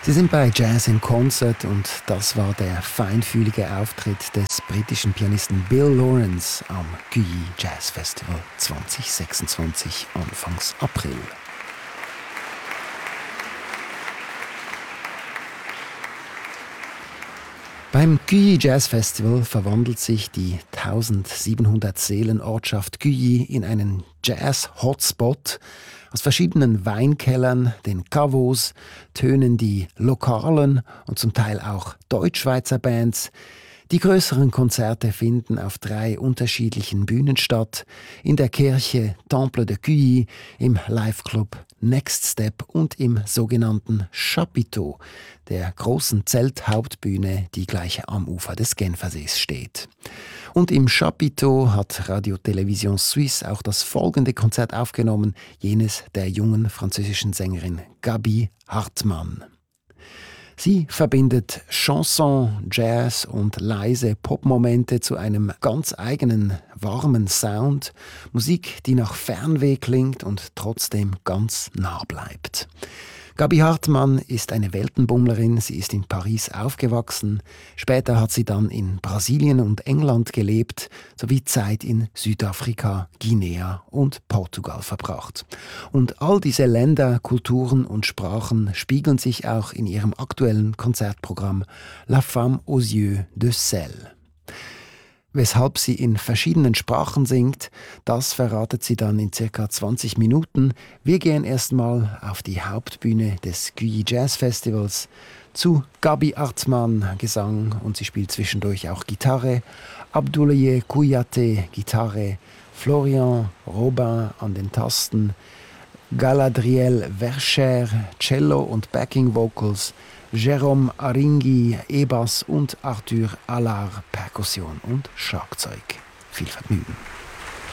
Sie sind bei Jazz in Concert und das war der feinfühlige Auftritt des britischen Pianisten Bill Lawrence am Guyy Jazz Festival 2026 Anfangs April. Beim Guyy Jazz Festival verwandelt sich die 1700 Seelen Ortschaft Guyy in einen Jazz-Hotspot. Aus verschiedenen Weinkellern, den Caveaux, tönen die lokalen und zum Teil auch Deutschschweizer Bands. Die größeren Konzerte finden auf 3 unterschiedlichen Bühnen statt: in der Kirche Temple de Guyy, im Liveclub Next Step und im sogenannten Chapiteau, der großen Zelthauptbühne, die gleich am Ufer des Genfersees steht. Und im Chapiteau hat Radio Télévision Suisse auch das folgende Konzert aufgenommen, jenes der jungen französischen Sängerin Gaby Hartmann. Sie verbindet Chanson, Jazz und leise Popmomente zu einem ganz eigenen, warmen Sound. Musik, die nach Fernweh klingt und trotzdem ganz nah bleibt. Gaby Hartmann ist eine Weltenbummlerin. Sie ist in Paris aufgewachsen. Später hat sie dann in Brasilien und England gelebt, sowie Zeit in Südafrika, Guinea und Portugal verbracht. Und all diese Länder, Kulturen und Sprachen spiegeln sich auch in ihrem aktuellen Konzertprogramm La Femme aux yeux de sel. Weshalb sie in verschiedenen Sprachen singt, das verratet sie dann in ca. 20 Minuten. Wir gehen erstmal auf die Hauptbühne des Guyy Jazz Festivals zu Gaby Hartmann Gesang, und sie spielt zwischendurch auch Gitarre, Abdoulaye Kouyaté Gitarre, Florian Robin an den Tasten, Galadriel Verscher Cello und Backing Vocals, Jérôme Aringui E-Bass und Arthur Allard Perkussion und Schlagzeug. Viel Vergnügen!